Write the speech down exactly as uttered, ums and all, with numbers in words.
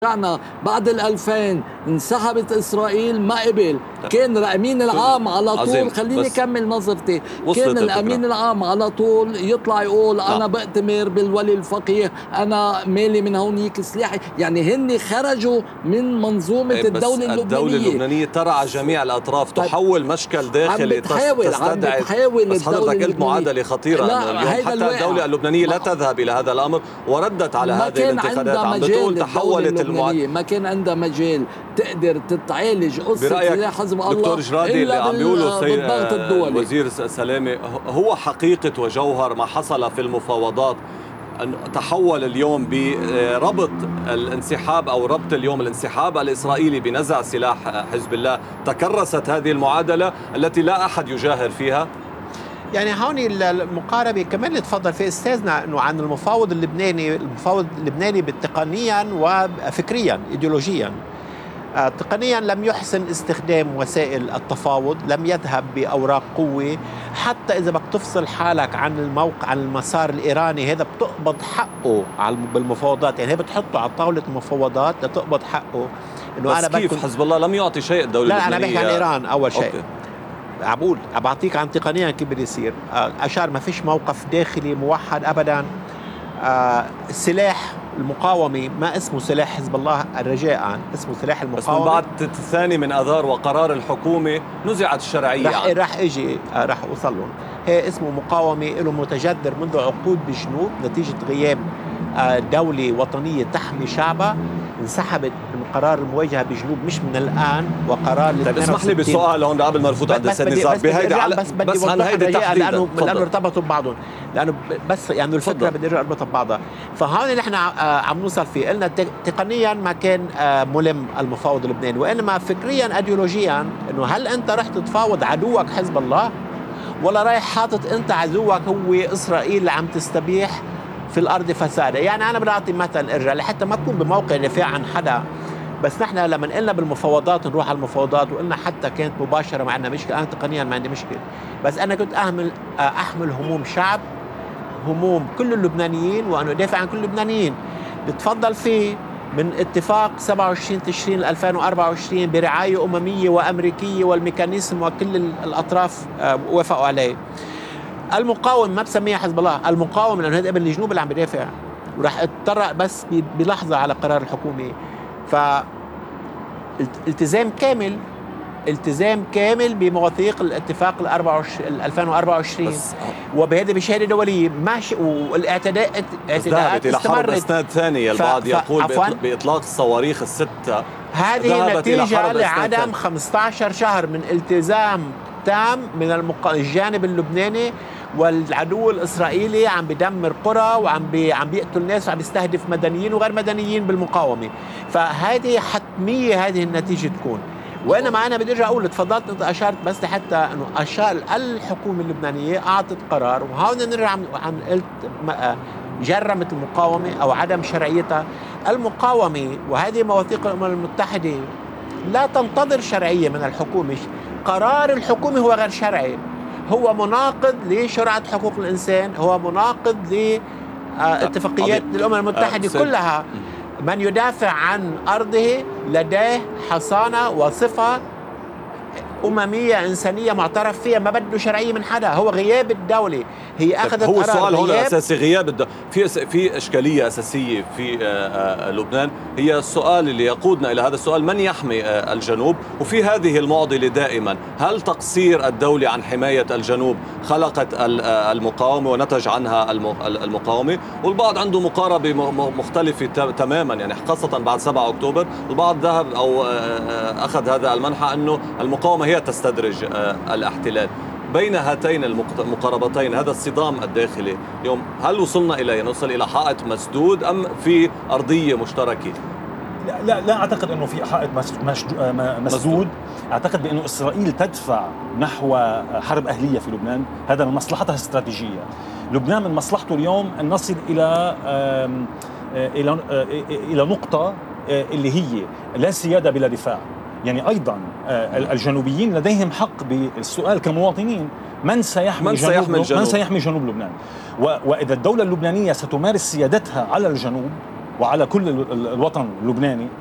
رجعنا بعد الألفين انسحبت إسرائيل ما قبل، كان الأمين العام على طول، خليني أكمل نظرتي، كان الأمين العام على طول يطلع يقول لا. أنا بأتمر بالولي الفقيه، أنا مالي من هونيك سلاحي، يعني هن خرجوا من منظومة الدولة اللبنانية. الدولة اللبنانية ترعى جميع الأطراف، تحول مشكل داخلي عم بتحاول تستدعي، عم بتحاول بس حضرتك قلت معادلة خطيرة أنه اليوم حتى الدولة اللبنانية لا تذهب إلى هذا الأمر وردت على هذه الانتقادات، عم بتقول تحولت المعادلة، ما كان عندها مجال تقدر تتعالج قصة حزب الله دكتور جرادي اللي عم بيقولوا بالضغط الدولي. الوزير سلامة هو حقيقة وجوهر ما حصل في المفاوضات، أن تحول اليوم بربط الانسحاب أو ربط اليوم الانسحاب الإسرائيلي بنزع سلاح حزب الله. تكرست هذه المعادلة التي لا أحد يجاهر فيها. يعني هون المقاربة كمان اللي تفضل في استاذنا انه عن المفاوض اللبناني، المفاوض اللبناني تقنيا وفكريا ايديولوجيا. آه تقنيا لم يحسن استخدام وسائل التفاوض، لم يذهب بأوراق قوة، حتى إذا بدك تفصل حالك عن الموقع عن المسار الإيراني هذا بتقبض حقه بالمفاوضات، يعني هي بتحطه على طاولة المفاوضات لتقبض حقه. إنه أنا كيف حزب الله لم يعطي شيء الدولة لا اللبنانية؟ لا أنا بحكي عن إيران أول شيء. أوكي. عم بقول عم بعطيك عن تقنيا كيف بده يصير. أشار ما فيش موقف داخلي موحد أبدا. آه السلاح المقاومة ما اسمه سلاح حزب الله رجاء، اسمه سلاح المقاومة. بس من بعد الثاني من أذار وقرار الحكومة نزعت الشرعية. رح, رح اجي رح اوصل لهم. هي اسمه مقاومة له متجذر منذ عقود بالجنوب نتيجة غياب دولة وطنية تحمي شعبها. انسحبت من قرار المواجهة بجنوب مش من الآن، وقرار طيب اسمح لي بسؤال هون قبل ما نفوت عند السيد نزار بهيدي على بس, بس عن هيدي تحديدا لأنه لأنه ارتبطوا ببعضهم، لأنه بس يعني الفكرة بدي اربطها ببعضها. فهون نحن عم نوصل فيه، قلنا تقنيا ما كان ملم المفاوض اللبناني، وإنما فكريا ايديولوجيا إنه هل أنت رح تتفاوض عدوك حزب الله ولا رايح حاطط أنت عدوك هو إسرائيل اللي عم تستبيح في الأرض فسادا؟ يعني أنا بدي أعطي مثل ارجع لحتى ما تكون بموقع دفاع عن حدا، بس نحن لما قلنا بالمفاوضات نروح على المفاوضات وقلنا حتى كانت مباشرة ما عندنا مشكلة، أنا تقنيا ما عندي مشكلة، بس أنا كنت أحمل أحمل هموم شعب، هموم كل اللبنانيين، وأنا أدافع عن كل اللبنانيين. بتفضل فيه من اتفاق سبعة وعشرين تشرين ألفين وأربعة وعشرين برعاية أممية وأمريكية والميكانيزم وكل الأطراف وافقوا عليه. المقاوم ما بسميها حزب الله، المقاوم لأنه هذا ابن الجنوب اللي عم بدافع، وراح اتطرق بس بلحظة على قرار الحكومة. فالتزام كامل التزام كامل بمواثيق الاتفاق ألفين وأربعة وعشرين وبهذه بشهادة دولية ماشي، والاعتداءات اعتداءات استمرت. اسناد ثانية البعض يقول بإطلاق الصواريخ الستة، هذه نتيجة لعدم خمسة عشر شهر من التزام تام من المق... الجانب اللبناني، والعدو الإسرائيلي عم بدمر قرى وعم بي... عم بيقتل ناس وعم بيستهدف مدنيين وغير مدنيين بالمقاومة. فهذه حتمية هذه النتيجة تكون. وإنما أنا بدي أرجع أقول تفضلت أنت أشرت بس لحتى إنه أشار الحكومة اللبنانية أعطت قرار، وهون نرجع عن قلت جرمت المقاومة أو عدم شرعيتها. المقاومة وهذه مواثيق الأمم المتحدة لا تنتظر شرعية من الحكومة، قرار الحكومة هو غير شرعي، هو مناقض لشرعة حقوق الإنسان، هو مناقض لاتفاقيات الأمم المتحدة كلها. من يدافع عن أرضه لديه حصانة وصفة أممية إنسانية معترف فيها، ما بده شرعية من حدا، هو غياب الدولة. هي أخذت هو السؤال هون الأساسي غياب الدولة. في في إشكالية أساسية في لبنان، هي السؤال اللي يقودنا إلى هذا السؤال: من يحمي الجنوب؟ وفي هذه المعضلة دائما، هل تقصير الدولة عن حماية الجنوب خلقت المقاومة ونتج عنها المقاومة؟ والبعض عنده مقاربة مختلفة تماما، يعني خاصة بعد سبعة أكتوبر البعض ذهب أو أخذ هذا المنحى أنه المقاومة هي تستدرج الاحتلال. بين هاتين المقاربتين هذا الصدام الداخلي اليوم، هل وصلنا إلى نوصل إلى حائط مسدود أم في أرضية مشتركة؟ لا لا, لا أعتقد أنه في حائط مسدود. أعتقد بأنه إسرائيل تدفع نحو حرب أهلية في لبنان، هذا من مصلحتها الاستراتيجية. لبنان من مصلحته اليوم أن نصل إلى إلى إلى نقطة اللي هي لا سيادة بلا دفاع. يعني أيضا الجنوبيين لديهم حق بالسؤال كمواطنين: من سيحمي, من جنوب, سيحمي, من سيحمي جنوب لبنان؟ وإذا الدولة اللبنانية ستمارس سيادتها على الجنوب وعلى كل الوطن اللبناني